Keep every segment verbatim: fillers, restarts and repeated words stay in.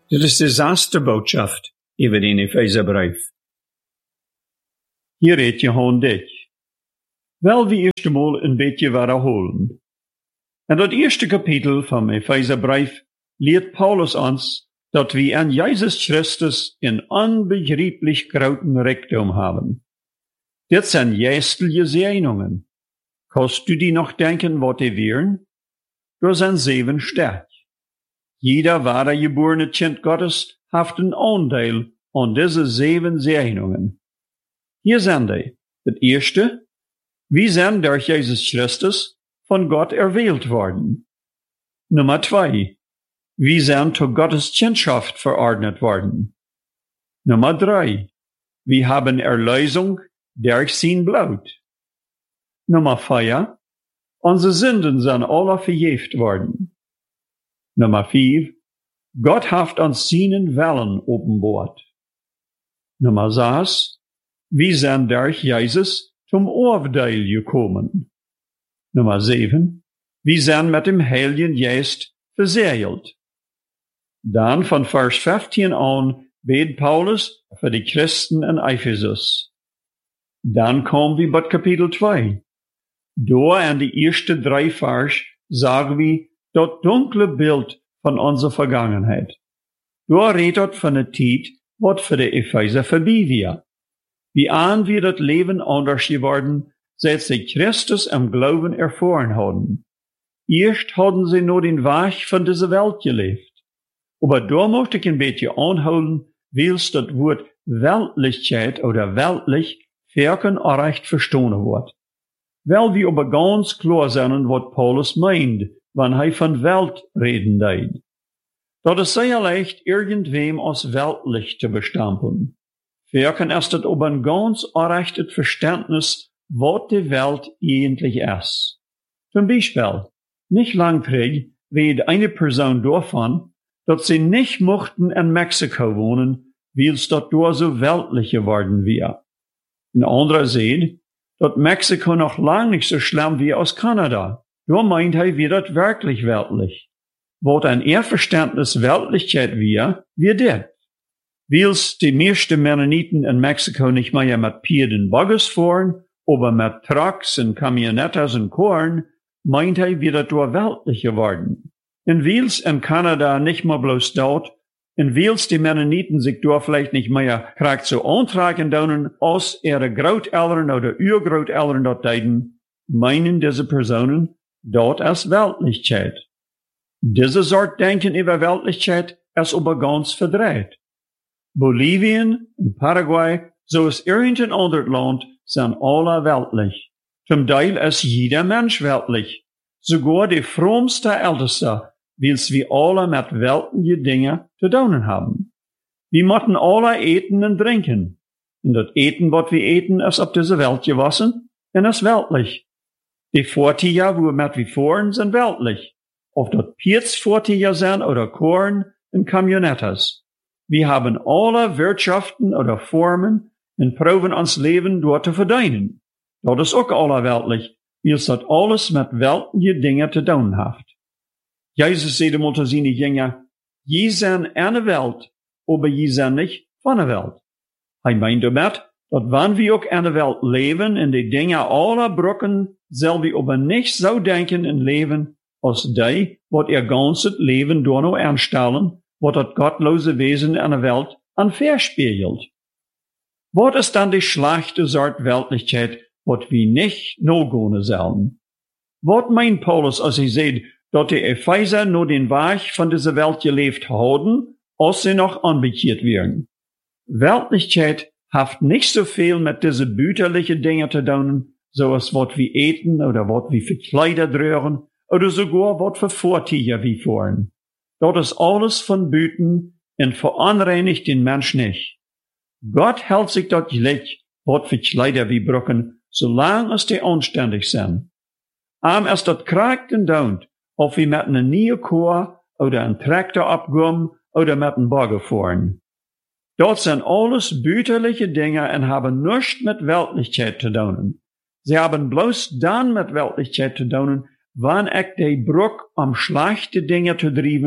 Dit is de zesde boodschap over den Epheserbrief. Hier redt Johan dich. Wel wie eerst eenmaal een beetje herholen. In dat eerste kapitel van Epheserbrief leert Paulus ons dat we an Jesus Christus een onbegrijplich groten Reichtum haben. Dit zijn geestelijke zegeningen. Kannst du die noch denken, wat die wären? Door zijn zeven sterk. Jeder wahre geborene Kind Gottes hat een aandeel aan deze zeven zegeningen. Hier zijn die. Het eerste, wir sind durch Jesus Christus von Gott erwählt worden. Nummer zwei, wir sind zu Gottes Kindschaft verordnet worden. Nummer drei, wir haben Erlösung durch sein Blut. Nummer vier, unsere Sünden sind alle vergeben worden. Nummer vier, Gott hat uns seinen Willen offenbart. Nummer sechs, wir sind durch Jesus zum Urteil gekommen. Nummer sieben, wir sind mit dem Heiligen Geist verseelt. Dann von Vers fünfzehn an bet Paulus für die Christen in Ephesus. Dann kommen wir bei Kapitel zwei. Da in die ersten drei Vers sagen wir das dunkle Bild von unserer Vergangenheit. Da redet von der Zeit, was für die Epheser vorbei war. Wie an wir das Leben anders geworden, seit sie Christus im Glauben erfahren haben. Erst hatten sie nur den Weg von dieser Welt gelebt. Aber da möchte ich ein bisschen anholen, weil das Wort Weltlichkeit oder weltlich verken recht verstanden wird. Weil wir aber ganz klar sind, was Paulus meint, wenn er von Welt reden deed. Dat is sehr leicht, irgendwem als weltlich zu bestempeln. Verken ist das aber ein ganz errechtes Verständnis, was die Welt eigentlich ist. Zum Beispiel, nicht lang terug redet eine Person davon, dass sie nicht mochten in Mexiko wohnen, weil es dort so weltlich geworden wäre. Ein anderer sieht, dass Mexiko noch lang nicht so schlimm wie aus Kanada. Da meint er, wie das wirklich weltlich. Was ein Ehrverständnis Weltlichkeit wäre, wie das. Weil's die meisten Mennoniten in Mexiko nicht mehr mit Pferden Bugges fahren, aber mit Trucks und Camionetas und Korn, meint er, wie das da weltlich geworden. Und weil's in Kanada nicht mehr bloß dort, und weil's die Mennoniten sich da vielleicht nicht mehr kragt so antragen dürfen, als ihre Großeltern oder Urgroßeltern dort deiden, meinen diese Personen, dort ist Weltlichkeit. Diese Sort Denken über Weltlichkeit ist aber ganz verdreht. Bolivien und Paraguay, so ist irgendein anderes Land, sind alle weltlich. Zum Teil ist jeder Mensch weltlich. Sogar die frommste Älteste, weil's wir alle mit weltlichen Dingen zu tun haben. Wir müssen alle eten und trinken. Und das Eten, was wir eten, ist auf diese Welt gewassen und ist weltlich. Die Vortiger, wo wir mit wie fahren, sind weltlich. Ob das Piez-Vortiger sind oder Korn und Camionetas. Wir haben alle Wirtschaften oder Formen und proben uns Leben dort zu verdienen. Das ist auch alle weltlich, weil es das alles mit weltlichen Dingen zu tun hat. Jesus sagte mal zu seinen Jüngern, je sind eine Welt, aber je sind nicht von der Welt. Er meint damit, dass wenn wir auch in der Welt leben und die Dinge alle brücken, soll wir aber nicht so denken und leben, als die, wat ihr ganzes Leben door nou aanstellen, wat dat gottlose Wesen in der Welt an verspiegelt. Wat ist dann die schlechte Sort Weltlichkeit, wat wir nicht no gehen sollen? Wat meint Paulus, als er sagt, dass die Epheser nur den Weg von dieser Welt gelebt haben, als sie noch anbekehrt werden? Weltlichkeit hat nicht so viel mit diese büterlichen Dingen zu tun, so als wat wir eten oder wat wir für Kleider drühren, oder sogar wat für Vortiger wie fahren. Dort ist alles von Büten und veranreinigt den Mensch nicht. Gott hält sich dort gleich, wat für Kleider wie brücken, solange es die anständig sind. Am ist dort kragt und daunt, ob wir mit einer neuen Chor oder einem Traktor abgehen oder mit einem Bagger fahren. Dort sind alles büterliche Dinge und haben nichts mit Weltlichkeit zu tun. Sie haben bloß dann mit Weltlichkeit zu tun, wann ich die Brück um schlechte Dinge zu drieben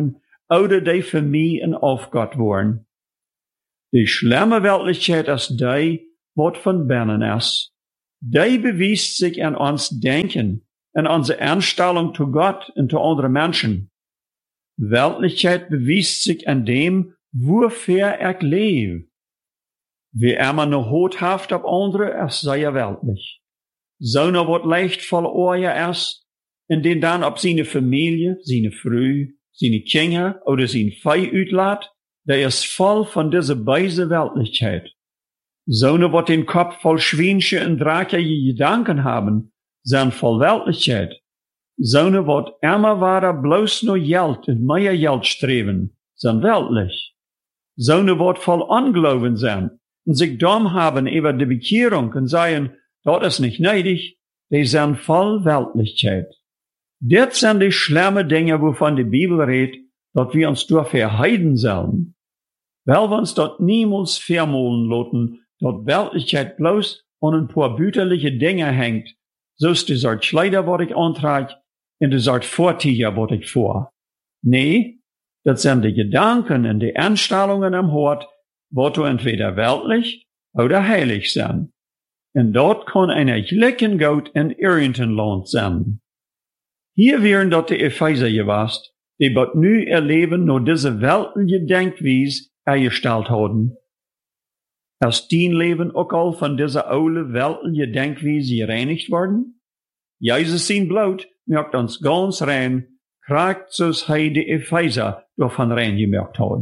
oder die für mich een Aufgott worden. Die schlimme Weltlichkeit ist die, wat von binnen ist. Die beweist sich an uns Denken, an unsere Einstellung zu Gott und zu anderen Menschen. Weltlichkeit beweist sich an dem, wofür ich lebe. Wie immer noch hoodhaft op andere, ist sehr weltlich. So noch wat leicht voll Ohren ist, und den dann op seine Familie, seine Frau, seine Kinder oder sein Vieh uitlaat, der ist voll von dieser beise Weltlichkeit. So noch wat den Kopf voll schwänische und drachartige Gedanken haben, sind voll Weltlichkeit. So noch wat immer weiter bloß nur Geld und mehr Geld streben, sind weltlich. So noch wat voll Unglauben sind und sich dumm haben über die Bekehrung und sagen, das ist nicht nötig, die sind voll Weltlichkeit. Das sind die schlimme Dinge, wovon die Bibel redet, dass wir uns durch verheiden sollen. Weil wir uns dort niemals vermolen lassen, dass Weltlichkeit bloß an ein paar büterliche Dinge hängt, so ist die Sort Kleider, was ich antrage, und die Sort Vortücher, was ich vor. Nee, das sind die Gedanken und die Einstellungen am Hort, wo du entweder weltlich oder heilig sind. Und dort kann einer Glicken Gott in irgendein Land sein. Hier wären dort die Epheser gewast, die bot nu erleben nur diese weltliche Denkweise eingestellt haben. Ist dein Leben auch all von dieser oude weltliche Denkweise gereinigt worden? Jesus sein Blut macht uns ganz rein, kriegt so's he die Epheser davon rein gemerkt hat.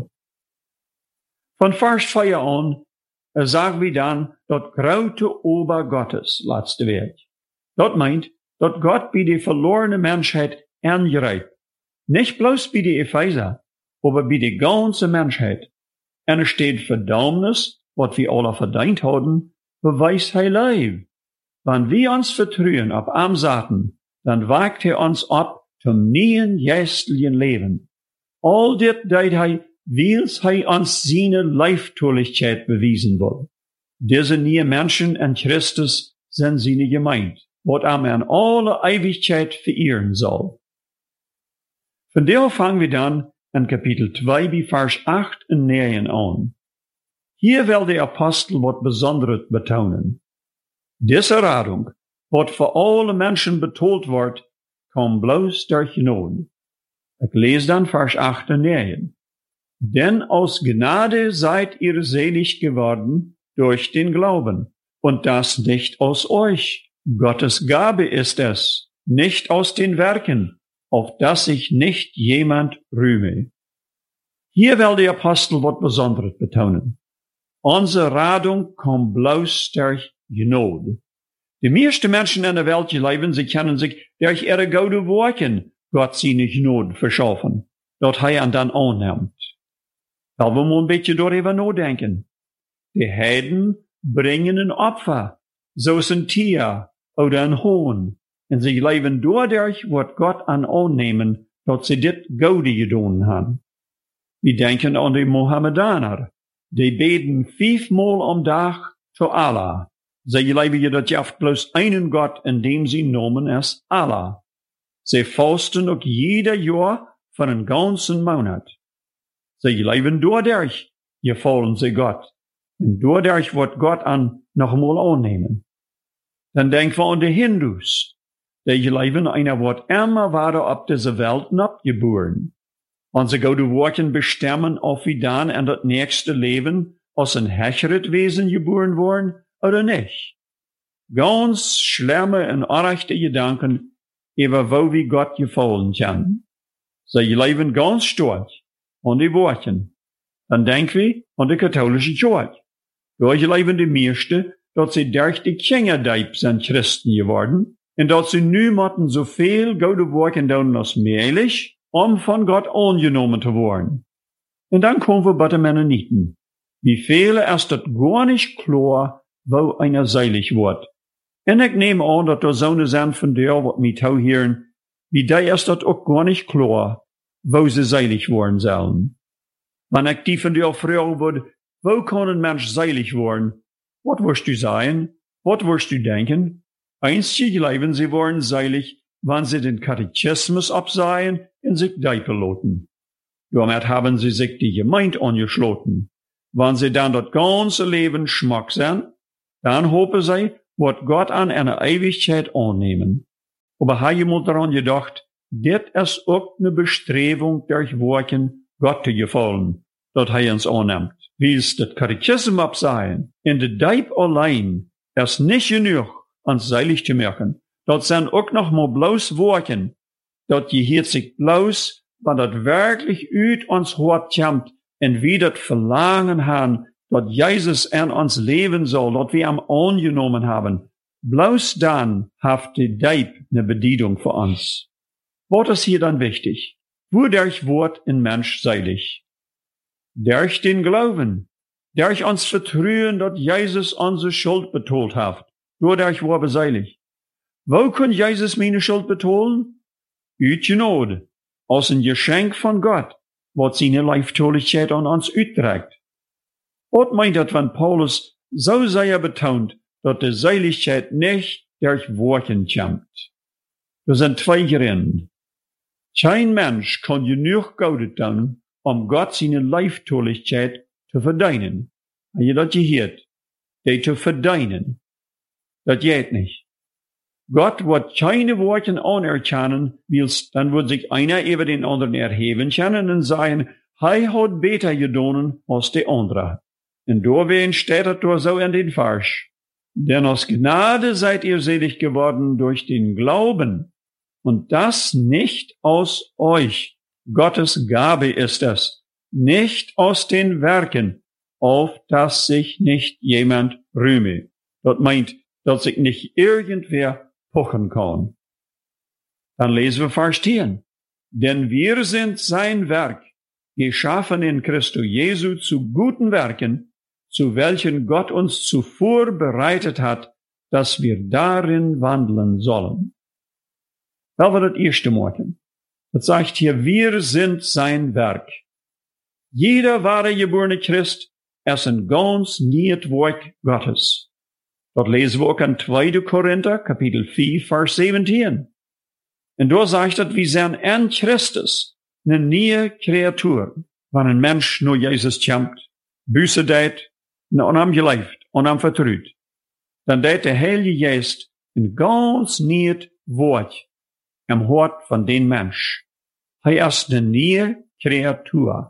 Von Vers vier an äh, sagen wir dann, dat grote Ober Gottes, letzte Werk. Dat meint, dat Gott bei die verlorene Menschheit angreift. Nicht bloß bei die Epheser, aber bei die ganze Menschheit. Und es steht Verdammnis, wat wir alle verdient haben, beweist he Leib. Wenn wir uns vertrauen auf am Saten, dann wagt er uns ab zum neuen geistlichen Leben. All dit deit he, wils he uns seine Leiftulichkeit bewiesen will. Diese neue Menschen in Christus sind seine Gemeinde, wat am in alle Ewigkeit verehren soll. Von der fangen wir dann in Kapitel zwei bei Vers acht und neun an. Hier will der Apostel wat Besonderes betonen. Diese Radung, wat für alle Menschen betolt wird, kommt bloß durch Gnade. Ich lese dann Vers acht und neun. Denn aus Gnade seid ihr selig geworden durch den Glauben, und das nicht aus euch. Gottes Gabe ist es, nicht aus den Werken, auf dass sich nicht jemand rühme. Hier will der Apostel wat Besonderes betonen. Unsere Radung kommt bloß durch Gnade. Die meisten Menschen in der Welt leben, sie können sich durch ihre gute Werke Gott seine Gnade verschaffen, dort er ihn dann annimmt. Weil wir mal ein bisschen darüber nachdenken. Die Heiden bringen ein Opfer, so ist ein Tier oder ein Huhn, und sie leben dadurch, was Gott an annehmen, dass sie dit Gute getan haben. Wir denken an die Mohammedaner, die beten fünfmal am Tag zu Allah. Sie leben jedoch oft bloß einen Gott, in dem sie Namen ist Allah. Sie fasten auch jeder Jahr für einen ganzen Monat. Sie leben dadurch, gefallen sie Gott. Und dadurch wird Gott an nochmal annehmen. Dann denken wir an die Hindus. Die leben einer wird immer weiter auf diese Welt abgeboren. Und sie gute Worte bestimmen, ob wir dann in das nächste Leben als ein höheres Wesen geboren worden oder nicht. Ganz schlimme und unrechte Gedanken über wo wir Gott gefallen können. Sie leben ganz stark an die Worte. Dann denken wir an die katholische Kirche. Dort leben die meisten, dass sie durch die Kinderdeib sind Christen geworden und dass sie niemanden so viel gute Worte tun als möglich, um von Gott angenommen zu werden. Und dann kommen wir bei den Mennoniten. Wie viele ist das gar nicht klar, wo einer seilig wird. Und ich nehme an, dass da so eine sind von der, was mich tau hören, wie die ist das auch gar nicht klar, wo sie seilig werden sollen. Wenn ich die von der fragen würde, wo kann ein Mensch seilig werden? Was wirst du sagen? Was wirst du denken? Einzig leben sie werden seilig, wenn sie den Katechismus absehen und sich deipen lassen. Damit haben sie sich die Gemeinde angeschlossen. Wenn sie dann das ganze Leben schmack sind, dann hoffen sie, wird Gott an einer Ewigkeit annehmen. Aber habe ich mal daran gedacht, das ist auch eine Bestrebung durch Worken, Gott zu gefallen, dass er uns annimmt. Wie es das Katechismus absagen, in der Deib allein ist nicht genug, uns seilig zu merken. Das sind auch noch mal bloß Worken, dass je sich bloß, wenn das wirklich uit uns Hort kommt, und wir das Verlangen haben, dass Jesus an uns leben soll, dass wir ihm angenommen haben. Bloß dann hat die Deib eine Bedienung für uns. Was ist hier dann wichtig? Wodurch wird ein Mensch seilig? Durch den Glauben, durch uns Vertrauen, dass Jesus unsere Schuld betont hat. Wodurch war wir seilig? Wo kann Jesus meine Schuld betonen? Uit Genade, als ein Geschenk von Gott, was seine Leibtoligkeit an uns uitträgt. Was meint das, wenn Paulus so sehr betont, dass die Seiligkeit nicht durch Worten kommt? Das sind zwei Gründe. Kein Mensch kann genug Gutes tun, um Gott seine Leibtoligkeit zu verdienen. Habt ihr das gehört? Die zu verdienen. Das geht nicht. Gott wird keine Worte anerkennen, dann wird sich einer über den anderen erheben können und sagen, er hat besser getan als der andere. Und deswegen steht es da so in den Vers. Denn aus Gnade seid ihr selig geworden durch den Glauben. Und das nicht aus euch. Gottes Gabe ist es. Nicht aus den Werken, auf dass sich nicht jemand rühme. Das meint, dass sich nicht irgendwer pochen kann. Dann lesen wir Vers zehn. Denn wir sind sein Werk, geschaffen in Christo Jesu zu guten Werken, zu welchen Gott uns zuvor bereitet hat, dass wir darin wandeln sollen. Das war das erste Morgen. Das sagt hier, wir sind sein Werk. Jeder wahre geborene Christ ist ein ganz neues Werk Gottes. Das lesen wir auch in zweiter Korinther, Kapitel vier, Vers siebzehn. Und da sagt es, wir sind in Christus eine neue Kreatur. Wenn ein Mensch nur Jesus kämpft, Büße tät, und am gelebt, und am vertraut, dann tät der Heilige Geist ein ganz neues Wort im Hort von dem Mensch. Er ist eine neue Kreatur.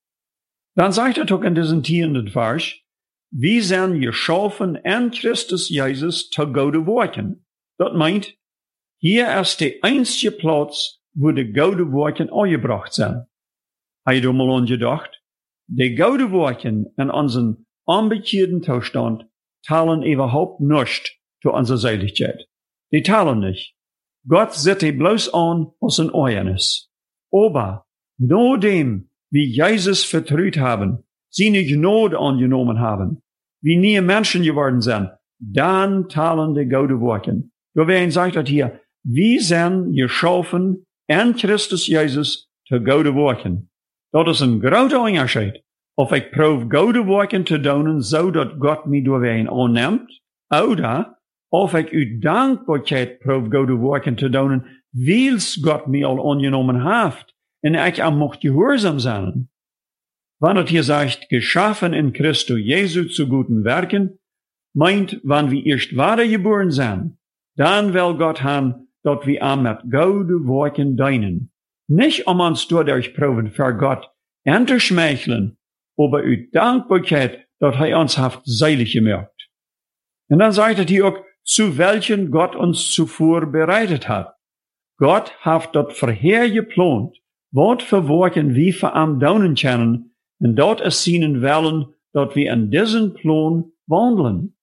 Dann sagt er doch in diesem zehnten Vers, wir sind geschaffen in Christus Jesus zu gute Worten. Das meint, hier ist der einzige Platz, wo die gute Worten angebracht sind. Habt ihr mal angedacht? Die gute Worten in unserem unbekehrten Zustand teilen überhaupt nicht zu unserer Seiligkeit. Die teilen nicht. Gott sieht die bloß an als ein Euernis. Aber, nur dem, wie Jesus vertraut haben, seine Gnade angenommen haben, wie nie Menschen geworden sind, dann teilen die gute Worte. Deswegen sagt er hier, wir sind geschaffen in Christus Jesus zu gute Worte. Das ist ein großer Unterschied. Ob ich probe gute Worte zu tun, so dass Gott mich deswegen annimmt, oder ob ich uit Dankbarkeit probe gute Worte zu tun, weil Gott mich al angenommen hat, und ich am mocht gehorsam sein. Wenn es hier sagt, geschaffen in Christo Jesu zu guten Werken, meint, wenn wir erst wiedergeboren sind, dann will Gott haben, dass wir am mit gute Worten dienen. Nicht um uns dadurch proben für Gott entschmeicheln, aber uit Dankbarkeit, dass er uns haft seilig gemacht. Und dann sagt er hier auch, zu welchen Gott uns zuvor bereitet hat. Gott hat dort vorher geplant, was für Worten wir für am daunen können, und dort es ihnen wollen, dass wir in diesen Plan wandeln.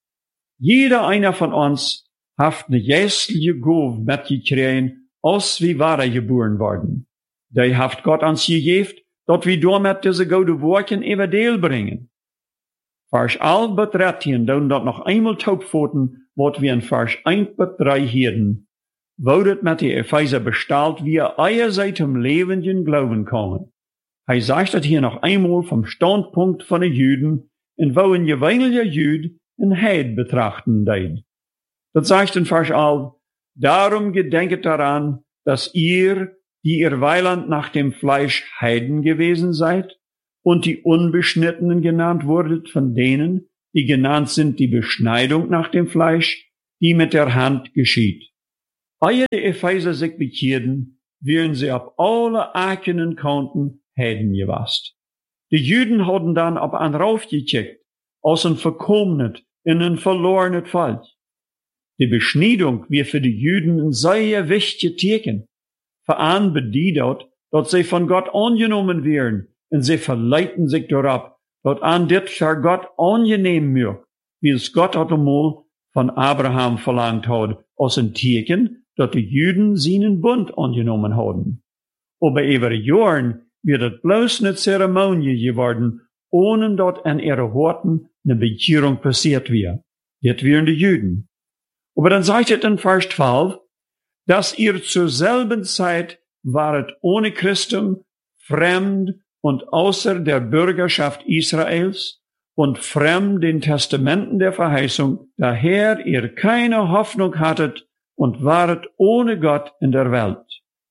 Jeder einer von uns hat eine geistliche Gabe mitgekriegt, als wir wiedergeboren worden. Die hat Gott uns gegeben, dass wir damit diese gute Worte über Deel bringen. Vers elf bis dreizehn, dann dort noch einmal taubfoten, was wir in Vers eins bis drei hierden. Wo das mit der Epheser bestellt, wie er eier seit dem lebendigen Glauben kommen. Er sagt das hier noch einmal vom Standpunkt von den Juden, in wo ein gewöhnlicher Jüd ein Heid betrachten deed. Das sagt in Vers elf, darum gedenket daran, dass ihr, die ihr Weiland nach dem Fleisch Heiden gewesen seid, und die Unbeschnittenen genannt wurdet von denen, die genannt sind die Beschneidung nach dem Fleisch, die mit der Hand geschieht. Ehe die Epheser sich bekehrten, wären sie auf alle eigenen Kanten Heiden gewast. Die Juden hadden dann op an raufgecheckt, als een verkomnet in een verlorenet Volk. Die Beschneidung wie für die Juden ein sehr wichtiges Teken. Für an bedeutet, dass sie von Gott angenommen werden, und sie verleiten sich darauf, dass an dit für Gott angenehm mögt, wie es Gott hat einmal von Abraham verlangt hat, als ein Teken, dass die Juden seinen Bund angenommen haben. Aber über Jahren wird es bloß eine Zeremonie geworden, ohne dass an ihre Horten eine Bekehrung passiert wird. Das wären die Juden. Aber dann sagt es in Vers zwölf, dass ihr zur selben Zeit waret ohne Christum, fremd und außer der Bürgerschaft Israels und fremd den Testamenten der Verheißung, daher ihr keine Hoffnung hattet und waret ohne Gott in der Welt.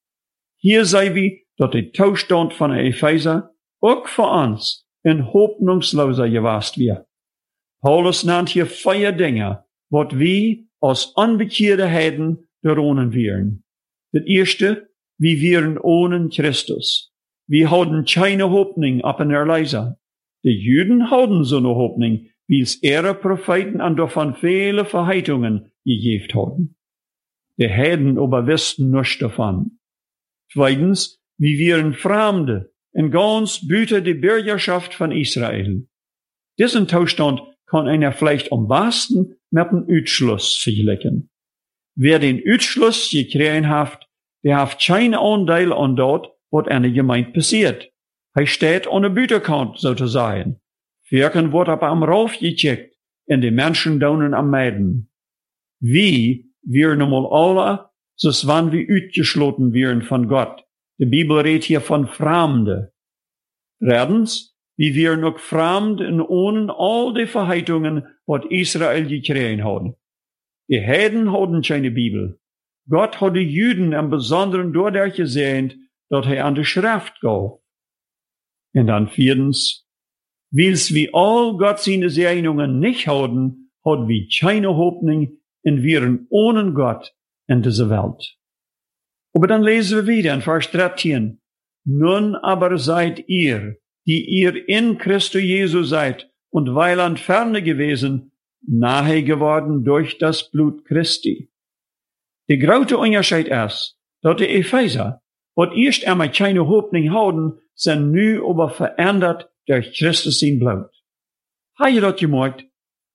Hier sei wie, dass der Zustand von der Epheser auch für uns in hoffnungsloser gewast wird. Paulus nennt hier vier Dinge, wat wir als unbekehrte Heiden beronen wären. Das erste, wir wären ohne Christus. Wir hatten keine Hoffnung ab in der Leise. Die Juden hatten so eine Hoffnung, wie es ihre Propheten an davon viele Verheißungen gegeben hatten. Die Heiden aber wussten nichts davon. Zweitens, wir wären Fremde, in ganz büte die Bürgerschaft von Israel. Diesen Zustand kann einer vielleicht am besten mit dem Utschluss vergleichen. Wer den Utschluss gekriegt hat, der hat keinen Anteil an dort, was eine Gemeinde passiert. Er steht an der Büterkant, sozusagen. Wirken wird aber am Rauf gecheckt, und die Menschen daunen am Meiden. Wie wir nun mal alle, so wann wir utgeschloten wären von Gott. Die Bibel redet hier von Fremde. Drittens, wie wir noch fremd und ohne all die Verheißungen, was Israel gekriegt hat. Die Heiden hatten keine Bibel. Gott hat die Juden im Besonderen dadurch gesehnt, dass er an die Schrift gab. Und dann viertens, weil's wie all Gott seine Segnungen nicht hatten, hat wir keine Hoffnung und wären ohne Gott in dieser Welt. Aber dann lesen wir wieder in Vers dreizehn. Nun aber seid ihr, die ihr in Christo Jesu seid und weiland ferne gewesen, nahe geworden durch das Blut Christi. Der große Unterschied ist, dass die Epheser, wat erst einmal keine Hoffnung hatten, sind nu aber verändert durch Christus sein Blut. Habt ihr das gemerkt?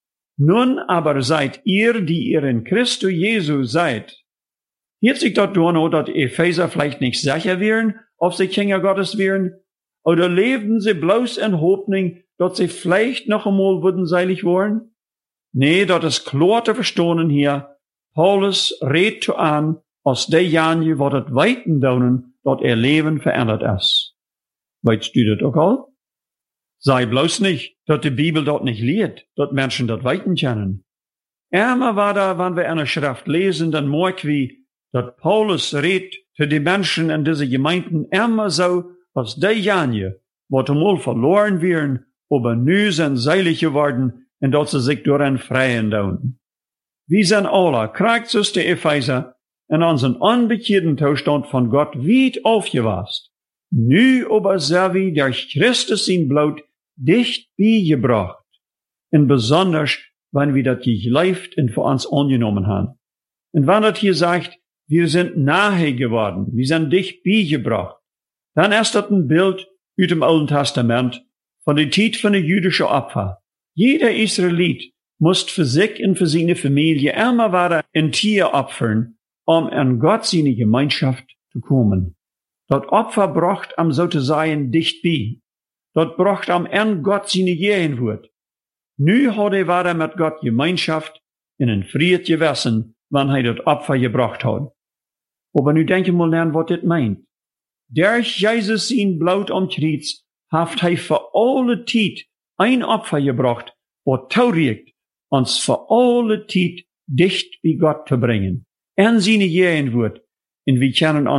Nun aber seid ihr, die ihr in Christo Jesu seid. Hier sich dort nur, dass die Epheser vielleicht nicht sicher wären, ob sie Kinder Gottes wären, oder lebten sie bloß in Hoffnung, dass sie vielleicht noch einmal würden seilig worden? Nee, das ist klar zu verstehen hier. Paulus redet zu an, aus der Janje, wo das Weiten daunen, dass ihr Leben verändert ist. Weißt du das auch all? Sei bloß nicht, dass die Bibel dort nicht lehrt, dass Menschen das Weiten kennen. Einmal war da, wenn wir eine Schrift lesen, dann merken wir, dass Paulus redet zu den Menschen in diese Gemeinden immer so, als die Janje, wo einmal verloren wären, aber nu sind seilig geworden, und dass sie sich durch ein Freien daunen. Wir sind alle, Christus der Epheser, in unseren unbekehrten Zustand von Gott weit aufgewasst. Nu aber sind wir durch Christus sein Blut dicht beigebracht. Und besonders, wenn wir das geleift und für uns angenommen haben. Und wenn das hier sagt, wir sind nahe geworden, wir sind dicht beigebracht, dann ist das ein Bild aus dem Alten Testament von der Zeit von der jüdischen Opfer. Jeder Israelit muss für sich und für seine Familie immer wieder ein Tier opfern, um an Gott seine Gemeinschaft zu kommen. Das Opfer bracht am sozusagen dicht bei. Das bracht am an Gott seine Gegenwart. Nu hat er wieder mit Gott Gemeinschaft in ein Fried gewesen, wenn er das Opfer gebracht hat. Aber nu denken wir mal, was das meint. Durch Jesus sein Blut am Kreuz hat er für alle Zeit ein Opfer gebracht, was tauriegt, uns für alle Zeit dicht bei Gott zu bringen. En seine Gegenwart. Und wir können uns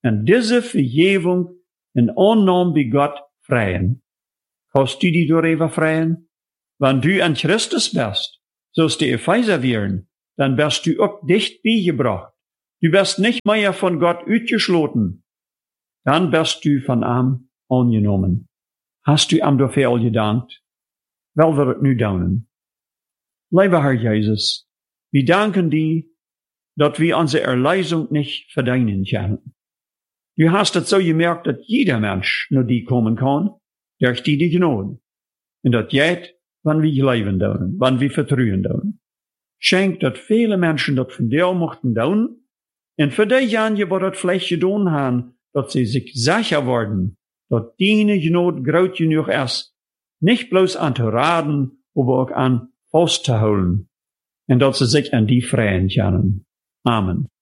en diese Vergebung in Annahme bei Gott freien. Kannst du die darüber freien? Wenn du an Christus bist, sollst die Epheser werden, dann bist du auch dicht beigebracht. Du bist nicht mehr von Gott ausgeschlossen. Dann bist du von ihm angenommen. Hast du ihm dafür all gedankt? Wel wir het nu doen. Lieber Herr Jesus, wir danken dir, dass wir unsere Erlösung nicht verdienen können. Du hast es so gemerkt, dass jeder Mensch nur die kommen kann, durch die die Gnade. Und das geht, wenn wir glauben tun, wenn wir vertrauen tun. Schenkt, dass viele Menschen das von dir mochten tun, und für diejenigen, die das vielleicht getan haben, dass sie sich sicher werden, dass deine Gnade groß genug ist, nicht bloß an zu raten, aber auch an festzuhalten, und dass sie sich an die freien können. Amen.